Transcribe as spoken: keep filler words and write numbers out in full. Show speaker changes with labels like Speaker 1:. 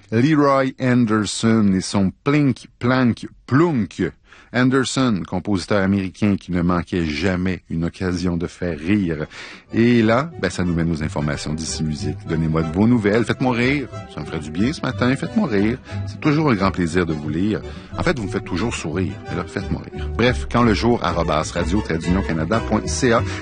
Speaker 1: Leroy Anderson et son Plink, Plank, Plunk. Anderson, compositeur américain qui ne manquait jamais une occasion de faire rire. Et là, ben, ça nous mène aux informations d'ici musique. Donnez-moi de vos nouvelles, faites-moi rire. Ça me ferait du bien ce matin, faites-moi rire. C'est toujours un grand plaisir de vous lire. En fait, vous me faites toujours sourire. Alors, faites-moi rire. Bref, quand le jour, arobase radio-canada point c a.